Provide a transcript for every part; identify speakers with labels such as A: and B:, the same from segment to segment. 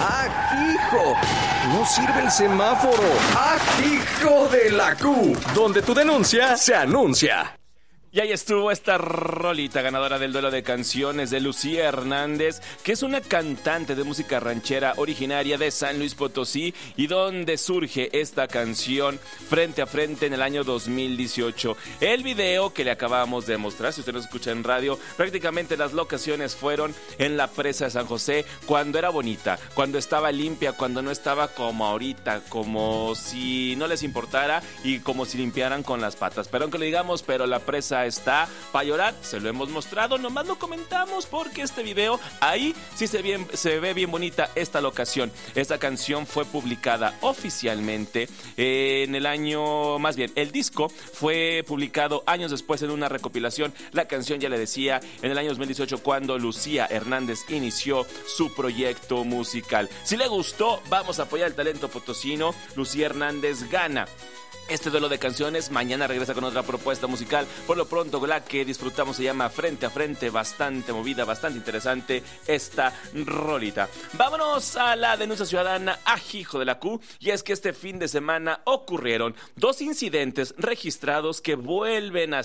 A: ¡Ah, hijo! No sirve el semáforo. ¡Ah, hijo de la Q! Donde tu denuncia se anuncia.
B: Y ahí estuvo esta rolita ganadora del duelo de canciones de Lucía Hernández, que es una cantante de música ranchera originaria de San Luis Potosí y donde surge esta canción Frente a Frente en el año 2018. El video que le acabamos de mostrar, si usted nos escucha en radio, prácticamente las locaciones fueron en la presa de San José, cuando era bonita, cuando estaba limpia, cuando no estaba como ahorita, como si no les importara y como si limpiaran con las patas. Perdón que lo digamos, pero la presa está para llorar, se lo hemos mostrado, nomás lo comentamos porque este video, ahí sí se ve bien bonita esta locación. Esta canción fue publicada oficialmente en el año, más bien, el disco fue publicado años después en una recopilación. La canción, ya le decía, en el año 2018 cuando Lucía Hernández inició su proyecto musical. Si le gustó, vamos a apoyar el talento potosino. Lucía Hernández gana este duelo de canciones. Mañana regresa con otra propuesta musical. Por lo pronto, la que disfrutamos se llama Frente a Frente. Bastante movida, bastante interesante esta rolita. Vámonos a la denuncia ciudadana a hijo de la Q. Y es que este fin de semana ocurrieron 2 incidentes registrados que vuelven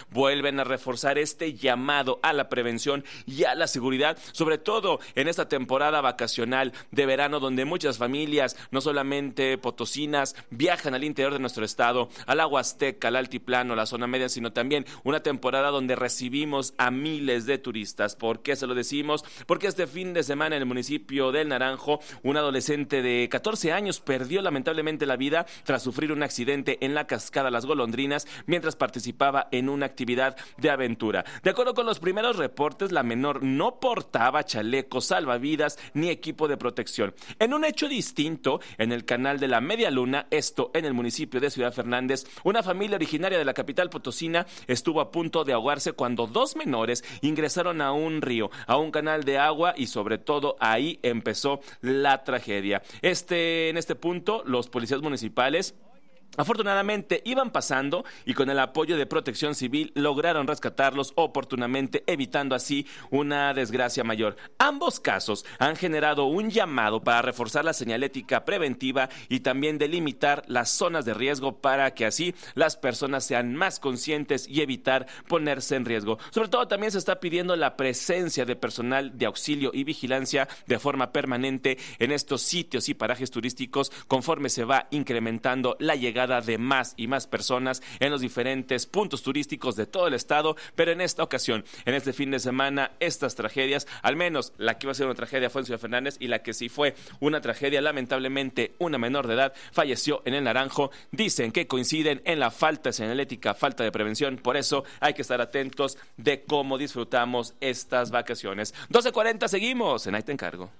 B: a reforzar este llamado a la prevención y a la seguridad, sobre todo en esta temporada vacacional de verano, donde muchas familias, no solamente potosinas, viajan al interior de nuestro estado, al Huasteca, al altiplano, la zona media, sino también una temporada donde recibimos a miles de turistas. ¿Por qué se lo decimos? Porque este fin de semana en el municipio del Naranjo, un adolescente de 14 años perdió lamentablemente la vida tras sufrir un accidente en la cascada Las Golondrinas mientras participaba en una actividad de aventura. De acuerdo con los primeros reportes, la menor no portaba chaleco salvavidas ni equipo de protección. En un hecho distinto, en el canal de la Media Luna, esto en el municipio de Ciudad Fernández, una familia originaria de la capital potosina estuvo a punto de ahogarse cuando 2 menores ingresaron a un río, a un canal de agua, y sobre todo ahí empezó la tragedia. En este punto, los policías municipales afortunadamente iban pasando y con el apoyo de Protección Civil lograron rescatarlos oportunamente, evitando así una desgracia mayor. Ambos casos han generado un llamado para reforzar la señalética preventiva y también delimitar las zonas de riesgo para que así las personas sean más conscientes y evitar ponerse en riesgo. Sobre todo también se está pidiendo la presencia de personal de auxilio y vigilancia de forma permanente en estos sitios y parajes turísticos conforme se va incrementando la llegada de más y más personas en los diferentes puntos turísticos de todo el estado. Pero en esta ocasión, en este fin de semana, estas tragedias, al menos la que iba a ser una tragedia fue en Ciudad Fernández, y la que sí fue una tragedia, lamentablemente una menor de edad falleció en el Naranjo. Dicen que coinciden en la falta de señalética, falta de prevención. Por eso hay que estar atentos de cómo disfrutamos estas vacaciones. 12:40, seguimos en Ahí Te Encargo.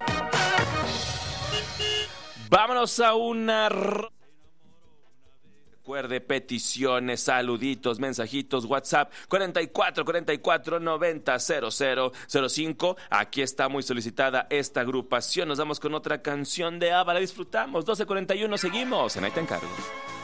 B: Vámonos a una... Recuerde, peticiones, saluditos, mensajitos, WhatsApp 44 90 00 05. Aquí está muy solicitada esta agrupación. Nos vamos con otra canción de ABBA, la disfrutamos. 12:41, seguimos en Ahí Te Encargo.